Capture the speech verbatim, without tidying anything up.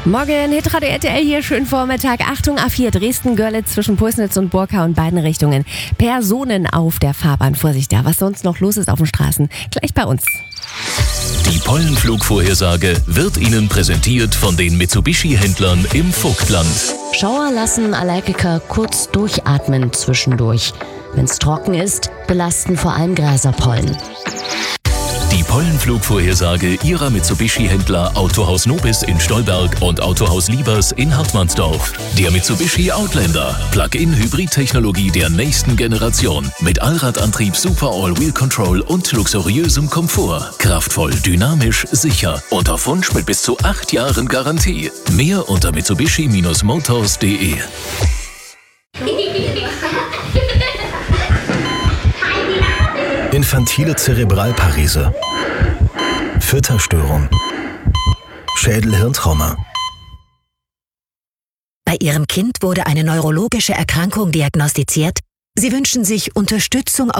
Morgen, Hitradio R T L hier, schönen Vormittag. Achtung, A vier Dresden-Görlitz zwischen Pulsnitz und Burka und beiden Richtungen. Personen auf der Fahrbahn. Vorsicht da, was sonst noch los ist auf den Straßen. Gleich bei uns. Die Pollenflugvorhersage wird Ihnen präsentiert von den Mitsubishi-Händlern im Vogtland. Schauer lassen Allergiker kurz durchatmen zwischendurch. Wenn es trocken ist, belasten vor allem Gräserpollen. Die Pollenflugvorhersage Ihrer Mitsubishi-Händler Autohaus Nobis in Stolberg und Autohaus Liebers in Hartmannsdorf. Der Mitsubishi Outlander. Plug-in-Hybrid-Technologie der nächsten Generation. Mit Allradantrieb, Super All-Wheel Control und luxuriösem Komfort. Kraftvoll, dynamisch, sicher. Und auf Wunsch mit bis zu acht Jahren Garantie. Mehr unter mitsubishi Bindestrich motors punkt de. Infantile Zerebralparese, Fütterstörung, Schädel-Hirntrauma. Bei Ihrem Kind wurde eine neurologische Erkrankung diagnostiziert. Sie wünschen sich Unterstützung